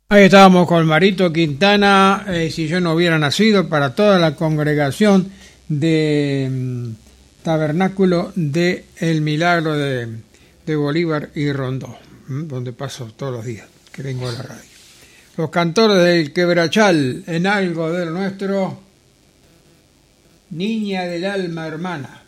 Ahí estábamos con Marito Quintana, si yo no hubiera nacido, para toda la congregación de Tabernáculo de El Milagro de Bolívar y Rondó, donde paso todos los días que vengo a la radio. Los cantores del Quebrachal, en algo de lo nuestro, Niña del alma hermana.